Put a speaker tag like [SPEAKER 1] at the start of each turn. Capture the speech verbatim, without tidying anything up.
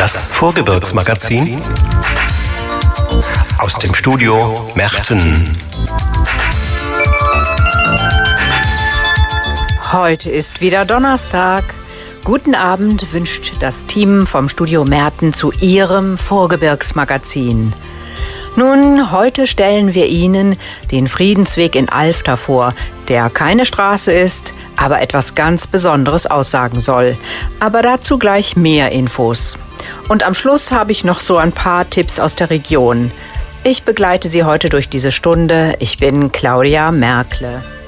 [SPEAKER 1] Das Vorgebirgsmagazin aus dem Studio Merten.
[SPEAKER 2] Heute ist wieder Donnerstag. Guten Abend wünscht das Team vom Studio Merten zu Ihrem Vorgebirgsmagazin. Nun, heute stellen wir Ihnen den Friedensweg in Alfter vor, der keine Straße ist, aber etwas ganz Besonderes aussagen soll. Aber dazu gleich mehr Infos. Und am Schluss habe ich noch so ein paar Tipps aus der Region. Ich begleite Sie heute durch diese Stunde. Ich bin Claudia Merkle.